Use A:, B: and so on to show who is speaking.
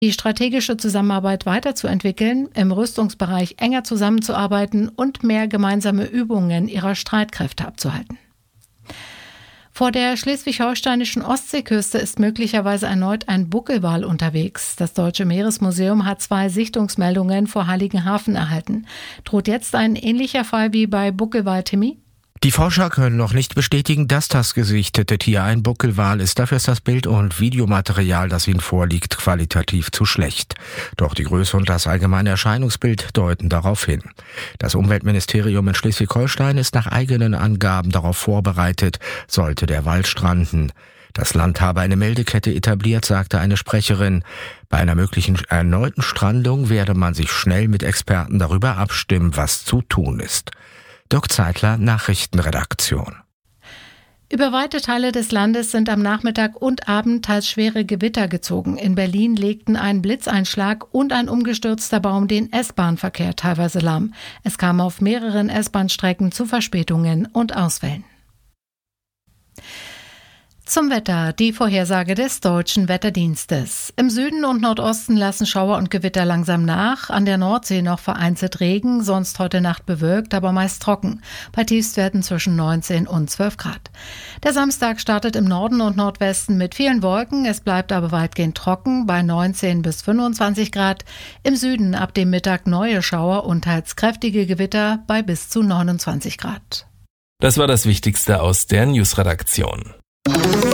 A: die strategische Zusammenarbeit weiterzuentwickeln, im Rüstungsbereich enger zusammenzuarbeiten und mehr gemeinsame Übungen ihrer Streitkräfte abzuhalten. Vor der schleswig-holsteinischen Ostseeküste ist möglicherweise erneut ein Buckelwal unterwegs. Das Deutsche Meeresmuseum hat 2 Sichtungsmeldungen vor Heiligenhafen erhalten. Droht jetzt ein ähnlicher Fall wie bei Buckelwal Timmy?
B: Die Forscher können noch nicht bestätigen, dass das gesichtete Tier ein Buckelwal ist. Dafür ist das Bild- und Videomaterial, das ihnen vorliegt, qualitativ zu schlecht. Doch die Größe und das allgemeine Erscheinungsbild deuten darauf hin. Das Umweltministerium in Schleswig-Holstein ist nach eigenen Angaben darauf vorbereitet, sollte der Wal stranden. Das Land habe eine Meldekette etabliert, sagte eine Sprecherin. Bei einer möglichen erneuten Strandung werde man sich schnell mit Experten darüber abstimmen, was zu tun ist. Dirk Zeitler, Nachrichtenredaktion.
A: Über weite Teile des Landes sind am Nachmittag und Abend teils schwere Gewitter gezogen. In Berlin legten ein Blitzeinschlag und ein umgestürzter Baum den S-Bahn-Verkehr teilweise lahm. Es kam auf mehreren S-Bahn-Strecken zu Verspätungen und Ausfällen. Zum Wetter, die Vorhersage des Deutschen Wetterdienstes. Im Süden und Nordosten lassen Schauer und Gewitter langsam nach. An der Nordsee noch vereinzelt Regen, sonst heute Nacht bewölkt, aber meist trocken. Bei Tiefstwerten zwischen 19 und 12 Grad. Der Samstag startet im Norden und Nordwesten mit vielen Wolken. Es bleibt aber weitgehend trocken bei 19 bis 25 Grad. Im Süden ab dem Mittag neue Schauer und teils kräftige Gewitter bei bis zu 29 Grad.
C: Das war das Wichtigste aus der Newsredaktion.